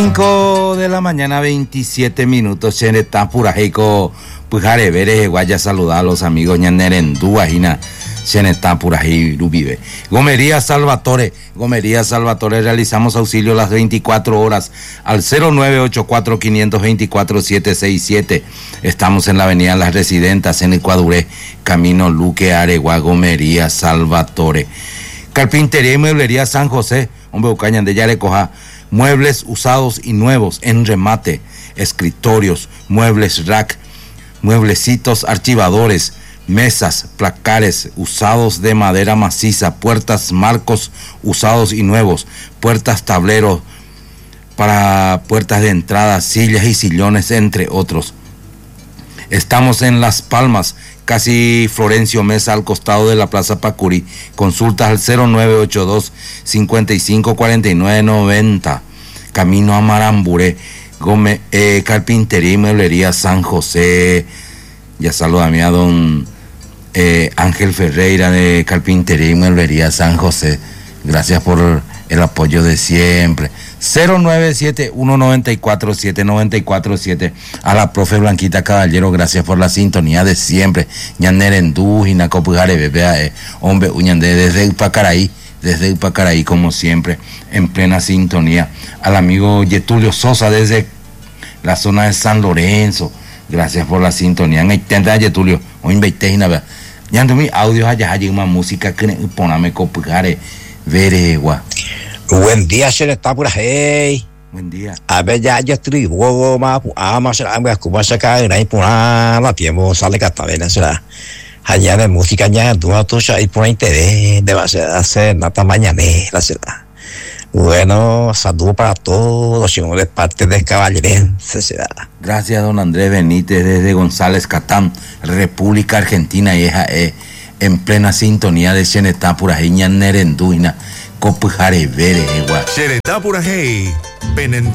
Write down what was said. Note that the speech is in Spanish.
5 de la mañana, 27 minutos. Cheneta Purajeiko, Pujare Vere, Guaya, saludar a los amigos Ñanerendú, Ajina, Cheneta Purají, Rubive. Gomería Salvatore, realizamos auxilio las 24 horas al 0984-524-767. Estamos en la avenida Las Residentas, en Ecuaduré, Camino Luque, Aregua, Gomería Salvatore. Carpintería y Mueblería San José, hombre, Ucañan de Yarecoja. Muebles usados y nuevos en remate, escritorios, muebles rack, mueblecitos archivadores, mesas, placares usados de madera maciza, puertas, marcos usados y nuevos, puertas, tableros para puertas de entrada, sillas y sillones, entre otros. Estamos en Las Palmas, casi Florencio Mesa, al costado de la Plaza Pacurí. Consultas al 0982-554990. Camino a Maramburé. Carpintería y Mueblería San José. Ya saluda a mí a don Ángel Ferreira de Carpintería y Mueblería San José. Gracias por el apoyo de siempre. 097-194-794-7. A la profe Blanquita Caballero, gracias por la sintonía de siempre. Ñanerendú, Jinacopujare, bebé, hombre, Uñandé, desde Upacaraí, como siempre, en plena sintonía. Al amigo Getulio Sosa, desde la zona de San Lorenzo, gracias por la sintonía. En el Getulio, hoy invité a Ñando mi audio, allá hay una música que poname Copujare, veregua. Buen día, Cheneta Purají. Buen día. A ver, ya estoy más como se cae, no hay por la tiempo, sale catabena, será. Allá de música, ya, tú y por interés, debe hacer nada mañanera, será. Bueno, saludos para todos, sino de parte de Caballerense, será. Gracias, don Andrés Benítez, desde González Catán, República Argentina, y en plena sintonía de Cheneta Purají, Ñanerenduina. Copujare Vere, igual. Cheneta Purají,